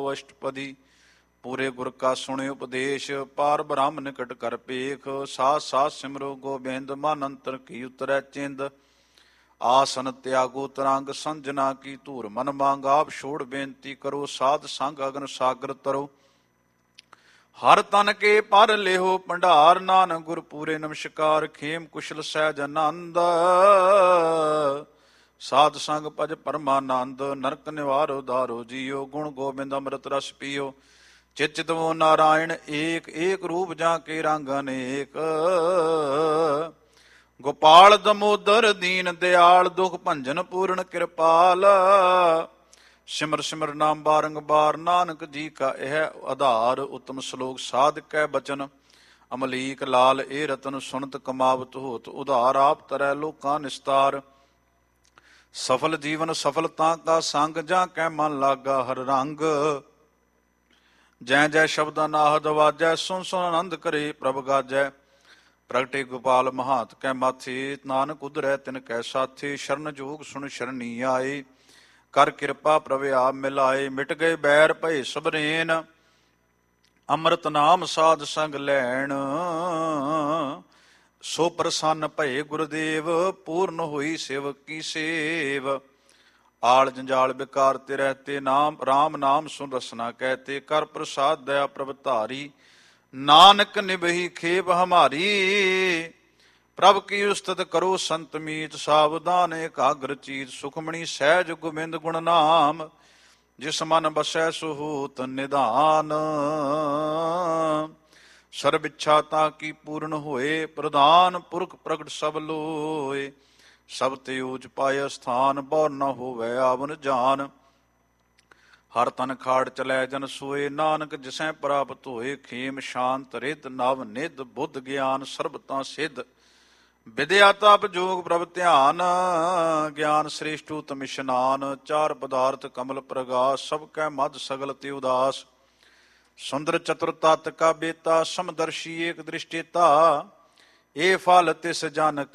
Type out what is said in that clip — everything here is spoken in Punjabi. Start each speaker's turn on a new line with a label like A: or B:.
A: ਗਾਵੋ ਅਸ਼ਟਪਦੀ। ਪੂਰੇ ਗੁਰ ਕਾ ਸੁਣੇ ਉਪਦੇਸ਼, ਪਾਰ ਬ੍ਰਹਮ ਨਿਕਟ ਕਰ ਪੇਖ। ਸਾਥ ਸਾਥ ਸਿਮਰੋ ਗੋਬਿੰਦ, ਮਨ ਅੰਤਰ ਕੀ ਉਤਰੈ ਚਿੰਦ। ਆਸਨ ਤਿਆਗੋ ਤਰੰਗ, ਸੰਜਨਾ ਕੀ ਧੂਰ ਮਨ ਮੰਗ। ਆਪ ਛੋੜ ਬੇਨਤੀ ਕਰੋ, ਸਾਧ ਸੰਗ ਅਗਨ ਸਾਗਰ ਤਰੋ। ਹਰ ਤਨ ਕੇ ਪਰ ਲਿਹੋ ਭੰਡਾਰ, ਨਾਨਕ ਗੁਰ ਪੂਰੇ ਨਮਸਕਾਰ। ਖੇਮ ਕੁਸ਼ਲ ਸਹਿਜ ਆਨੰਦ, ਸਾਧ ਸੰਗ ਭਜ ਪਰਮਾਨੰਦ। ਨਰਕ ਨਿਵਾਰ ਉਦਾਰੋ ਜੀਓ, ਗੁਣ ਗੋਬਿੰਦ ਅੰਮ੍ਰਿਤ ਰਸ ਪੀਓ। ਚਿਤ ਚਿਤਵੋ ਨਾਰਾਇਣ ਏਕ, ਏਕ ਰੂਪ ਜਾਂ ਕੇ ਰੰਗ ਅਨੇਕ। ਗੋਪਾਲ ਦਮੋਦਰ ਦੀਨ ਦਿਆਲ, ਦੁਖ ਭੰਜਨ ਪੂਰਨ ਕਿਰਪਾਲ। ਸਿਮਰ ਸਿਮਰ ਨਾਮ ਬਾਰੰਗਬਾਰ, ਨਾਨਕ ਜੀ ਕਾ ਇਹ ਆਧਾਰ। ਉਤਮ ਸ਼ਲੋਕ ਸਾਧ ਕੈ ਬਚਨ, ਅਮਲੀਕ ਲਾਲ ਇਹ ਰਤਨ। ਸੁਨਤ ਕਮਾਵਤ ਹੋਤ ਉਧਾਰ, ਆਪ ਤਰੈ ਲੋਕਾਂ ਨਿਸਤਾਰ। ਸਫਲ ਜੀਵਨ ਸਫਲਤਾ ਕਾ ਸੰਗ, ਜਾਂ ਕੈ ਮਨ ਲਾਗਾ ਹਰ ਰੰਗ। ਜੈ ਜੈ ਸ਼ਬਦਾਂ ਨਾਹਦ ਵਾਜੈ, ਸੁਨ ਸੁਨ ਆਨੰਦ ਕਰੇ ਪ੍ਰਭ ਗਾਜੈ। ਪ੍ਰਗਟੇ ਗੋਪਾਲ ਮਹਾਤ ਕੈ ਮਾਥੇ, ਨਾਨਕ ਉਧਰੈ ਤਿਨ ਕੈ ਸਾਥੇ। ਸ਼ਰਨ ਜੋਗ ਸੁਣ ਸ਼ਰਣੀ ਆਏ, ਕਰ ਕਿਰਪਾ ਪ੍ਰਭ ਆਪ ਮਿਲਾਏ। ਮਿਟ ਗਏ ਬੈਰ ਭਏ ਸਬਰੇਨ, ਅੰਮ੍ਰਿਤ ਨਾਮ ਸਾਧ ਸੰਗ ਲੈਣ। ਸੋ ਪ੍ਰਸੰਨ ਭਏ ਗੁਰਦੇਵ, ਪੂਰਨ ਹੋਈ ਸੇਵਕ ਕੀ ਸੇਵ। ਆਲ ਜੰਜਾਲ ਬਿਕਾਰ ਤੇ ਰਹਤੇ, ਨਾਮ ਰਾਮ ਨਾਮ ਸੁਨ ਰਸਨਾ ਕਹਿਤੇ। ਕਰ ਪ੍ਰਸਾਦ ਦਇਆ ਪ੍ਰਭ ਧਾਰੀ, ਨਾਨਕ ਨਿਭਹੀ ਖੇਪ ਹਮਾਰੀ। ਪ੍ਰਭ ਕੀ ਉਸਤਤ ਕਰੋ ਸੰਤ ਮੀਤ, ਸਾਵਧਾਨ ਏਕਾਗਰ ਚੀਤ। ਸੁਖਮਣੀ ਸਹਿਜ ਗੋਬਿੰਦ ਗੁਣ ਨਾਮ, ਜਿਸ ਮਨ ਬਸੈ ਸੋ ਹੋਤ ਨਿਧਾਨ। ਸਰਬ ਇੱਛਾ ਤਾਂ ਕੀ ਪੂਰਨ ਹੋਏ, ਪ੍ਰਧਾਨ ਪੁਰਖ ਪ੍ਰਗਟ ਸਭ ਲੋਏ। ਸਭ ਤੇ ਊਚ ਪਾਏ ਸਥਾਨ, ਬਹੁ ਨ ਹੋਵੇ ਆਵਨ ਜਾਨ। ਹਰ ਤਨ ਖਾੜ ਚਲੈ ਜਨ ਸੋਏ, ਨਾਨਕ ਜਿਸੈ ਪ੍ਰਾਪਤ ਹੋਏ। ਖੇਮ ਸ਼ਾਂਤ ਰਿਦ ਨਵ ਨਿਧ, ਬੁੱਧ ਗਿਆਨ ਸਰਬ ਤਾਂ ਸਿੱਧ। ਵਿਦਿਆ ਤਪ ਜੋਗ ਪ੍ਰਭ ਧਿਆਨ, ਗਿਆਨ ਸ੍ਰੇਸ਼ਟ ਉਤਮ ਇਸ਼ਨਾਨ। ਚਾਰ ਪਦਾਰਥ ਕਮਲ ਪ੍ਰਗਾਸ, ਸਭ ਕੈ ਮਧ ਸਗਲ ਤੇ ਉਦਾਸ। ਸੁੰਦਰ ਚਤੁਰ ਤਤ ਕਾ ਬੇਤਾ, ਸਮਦਰਸ਼ੀ ਏਕ ਦ੍ਰਿਸ਼ਟੇਤਾ। ਇਹ ਫਲ ਤਿਸ ਜਨ